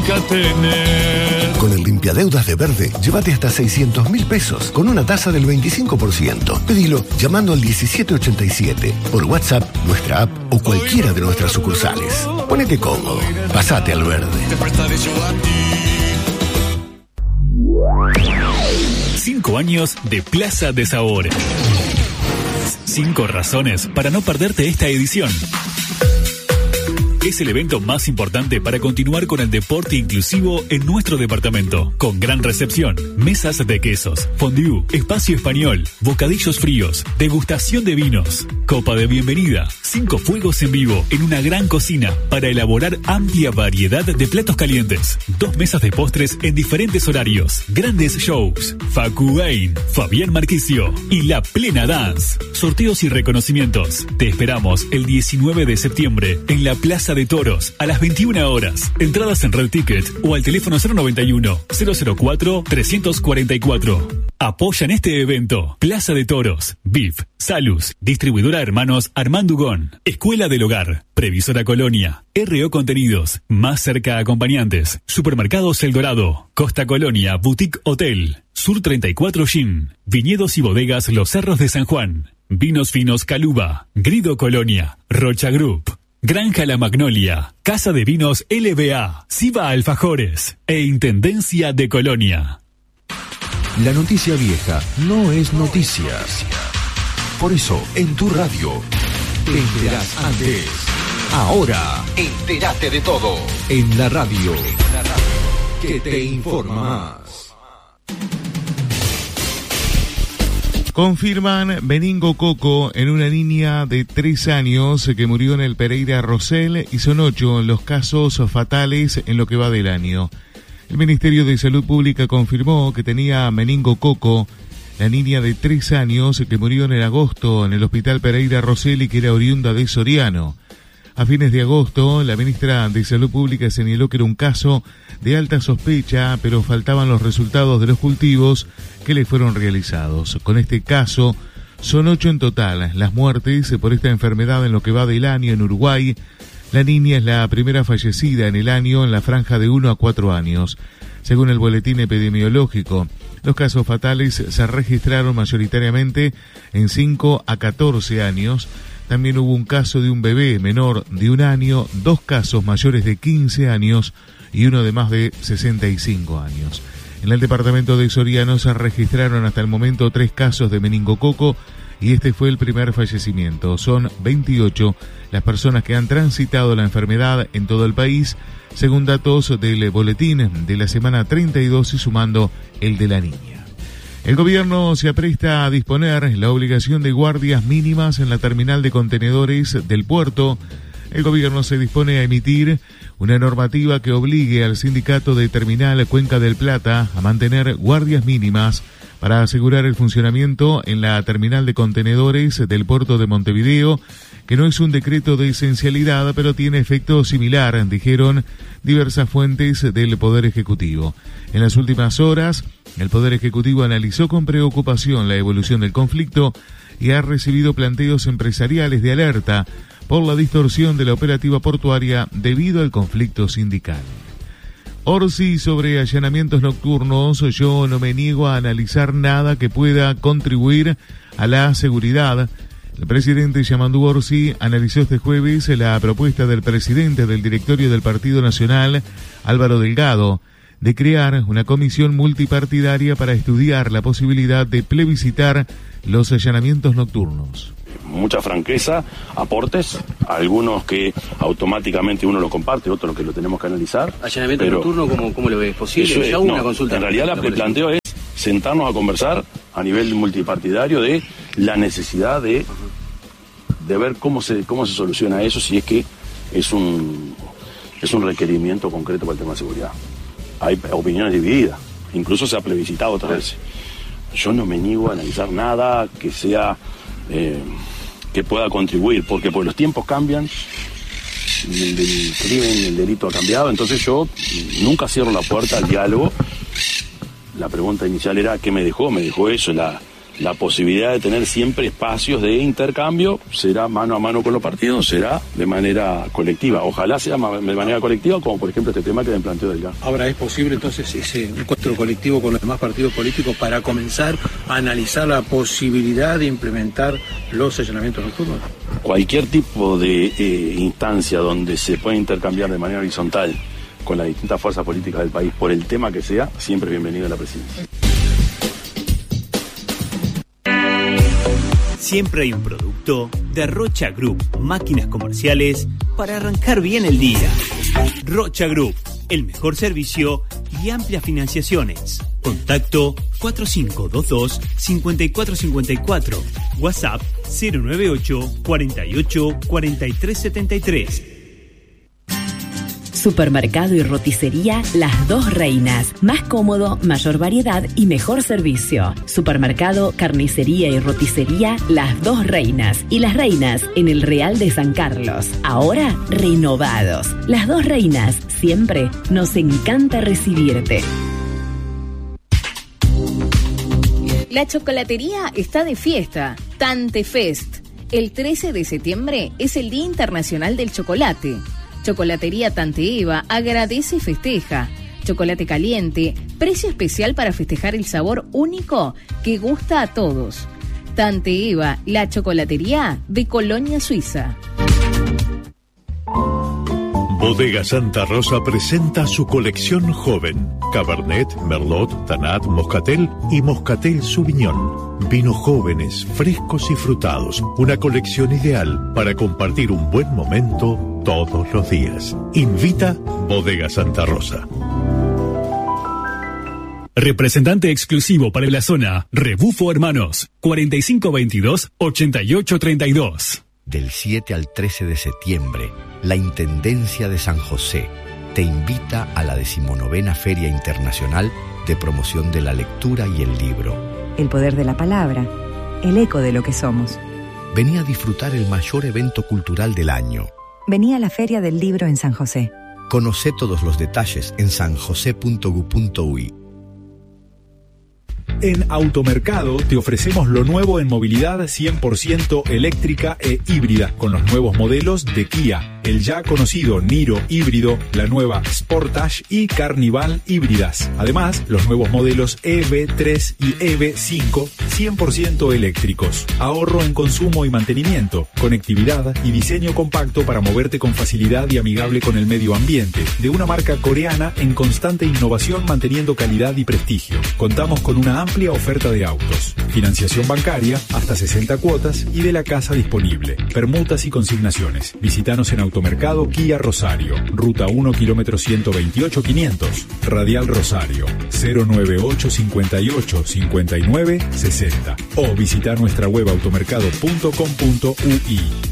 Con el limpiadeudas de Verde, llévate hasta 600.000 pesos con una tasa del 25%. Pedilo llamando al 1787, por WhatsApp, nuestra app o cualquiera de nuestras sucursales. Ponete cómodo, pasate al Verde. 5 años de Plaza de Sabor. 5 razones para no perderte esta edición. Es el evento más importante para continuar con el deporte inclusivo en nuestro departamento. Con gran recepción, mesas de quesos, fondue, espacio español, bocadillos fríos, degustación de vinos, copa de bienvenida, 5 fuegos en vivo en una gran cocina para elaborar amplia variedad de platos calientes, 2 mesas de postres en diferentes horarios, grandes shows, Facu Bain, Fabián Marquicio y La Plena Dance. Sorteos y reconocimientos. Te esperamos el 19 de septiembre en la Plaza de Toros a las 21 horas. Entradas en Red Ticket o al teléfono 091-004-344. Apoyan este evento Plaza de Toros, BIF, Salus, Distribuidora Hermanos Armando Ugón, Escuela del Hogar, Previsora Colonia, RO Contenidos, Más Cerca Acompañantes, Supermercados El Dorado, Costa Colonia Boutique Hotel, Sur 34 Gym, Viñedos y Bodegas Los Cerros de San Juan, Vinos Finos Caluba, Grido Colonia, Rocha Group, Granja La Magnolia, Casa de Vinos LBA, Siva Alfajores e Intendencia de Colonia. La noticia vieja no es noticia. Por eso, en tu radio, te enterás antes. Ahora, entérate de todo. En la radio, que te informa más. Confirman meningococo en una niña de 3 años que murió en el Pereira Rosell y son 8 los casos fatales en lo que va del año. El Ministerio de Salud Pública confirmó que tenía meningococo la niña de 3 años que murió en el agosto en el Hospital Pereira Rosell y que era oriunda de Soriano. A fines de agosto, la ministra de Salud Pública señaló que era un caso de alta sospecha, pero faltaban los resultados de los cultivos que le fueron realizados. Con este caso, son 8 en total las muertes por esta enfermedad en lo que va del año en Uruguay. La niña es la primera fallecida en el año en la franja de 1 a 4 años. Según el boletín epidemiológico, los casos fatales se registraron mayoritariamente en 5 a 14 años. También hubo un caso de un bebé menor de 1 año, 2 casos mayores de 15 años y uno de más de 65 años. En el departamento de Soriano se registraron hasta el momento 3 casos de meningococo y este fue el primer fallecimiento. Son 28 las personas que han transitado la enfermedad en todo el país, según datos del boletín de la semana 32 y sumando el de la niña. El gobierno se apresta a disponer la obligación de guardias mínimas en la terminal de contenedores del puerto. El gobierno se dispone a emitir una normativa que obligue al sindicato de Terminal Cuenca del Plata a mantener guardias mínimas para asegurar el funcionamiento en la terminal de contenedores del puerto de Montevideo, que no es un decreto de esencialidad, pero tiene efecto similar, dijeron diversas fuentes del Poder Ejecutivo. En las últimas horas, el Poder Ejecutivo analizó con preocupación la evolución del conflicto y ha recibido planteos empresariales de alerta por la distorsión de la operativa portuaria debido al conflicto sindical. Orsi sobre allanamientos nocturnos: yo no me niego a analizar nada que pueda contribuir a la seguridad. El presidente Yamandu Orsi analizó este jueves la propuesta del presidente del directorio del Partido Nacional, Álvaro Delgado, de crear una comisión multipartidaria para estudiar la posibilidad de plebiscitar los allanamientos nocturnos. Mucha franqueza, aportes, algunos que automáticamente uno lo comparte, otros que lo tenemos que analizar. ¿Allanamiento nocturno cómo lo ves? ¿Posible? Ya hubo una consulta. En realidad el planteo es sentarnos a conversar a nivel multipartidario de la necesidad de ver cómo se soluciona eso, si es que es un requerimiento concreto para el tema de seguridad. Hay opiniones divididas, incluso se ha plebiscitado otras veces. Yo no me niego a analizar nada que sea que pueda contribuir, porque los tiempos cambian, el crimen, el delito ha cambiado, entonces yo nunca cierro la puerta al diálogo. La pregunta inicial era ¿qué me dejó? Me dejó eso, la la posibilidad de tener siempre espacios de intercambio, será mano a mano con los partidos, será de manera colectiva. Ojalá sea de manera colectiva, como por ejemplo este tema que me planteó Delgado. Ahora, ¿es posible entonces ese encuentro colectivo con los demás partidos políticos para comenzar a analizar la posibilidad de implementar los allanamientos nocturnos? Cualquier tipo de instancia donde se pueda intercambiar de manera horizontal con las distintas fuerzas políticas del país por el tema que sea, siempre es bienvenido a la presidencia. Siempre hay un producto de Rocha Group, máquinas comerciales para arrancar bien el día. Rocha Group, el mejor servicio y amplias financiaciones. Contacto 4522-5454. WhatsApp 098 48 43 73. Supermercado y roticería Las Dos Reinas. Más cómodo, mayor variedad y mejor servicio. Supermercado, carnicería y roticería Las Dos Reinas. Y Las Reinas en el Real de San Carlos. Ahora renovados. Las Dos Reinas. Siempre nos encanta recibirte. La chocolatería está de fiesta. Tantefest. El 13 de septiembre es el Día Internacional del Chocolate. Chocolatería Tante Eva agradece y festeja. Chocolate caliente, precio especial para festejar el sabor único que gusta a todos. Tante Eva, la chocolatería de Colonia, Suiza. Bodega Santa Rosa presenta su colección joven. Cabernet, Merlot, Tanat, Moscatel y Moscatel Sauvignon. Vinos jóvenes, frescos y frutados. Una colección ideal para compartir un buen momento todos los días. Invita Bodega Santa Rosa. Representante exclusivo para la zona, Rebufo Hermanos, 4522-8832. Del 7 al 13 de septiembre, la Intendencia de San José te invita a la 19ª Feria Internacional de Promoción de la Lectura y el Libro. El poder de la palabra, el eco de lo que somos. Vení a disfrutar el mayor evento cultural del año. Vení a la Feria del Libro en San José. Conocé todos los detalles en sanjose.gu.uy. En Automercado te ofrecemos lo nuevo en movilidad 100% eléctrica e híbrida, con los nuevos modelos de Kia, el ya conocido Niro híbrido, la nueva Sportage y Carnival híbridas. Además, los nuevos modelos EV3 y EV5 100% eléctricos. Ahorro en consumo y mantenimiento, conectividad y diseño compacto para moverte con facilidad y amigable con el medio ambiente. De una marca coreana en constante innovación, manteniendo calidad y prestigio. Contamos con una amplia oferta de autos, financiación bancaria, hasta 60 cuotas y de la casa disponible, permutas y consignaciones. Visítanos en Automercado Kia Rosario, Ruta 1, kilómetro 128 500, Radial Rosario, 098 58 59 60, o visita nuestra web automercado.com.ui.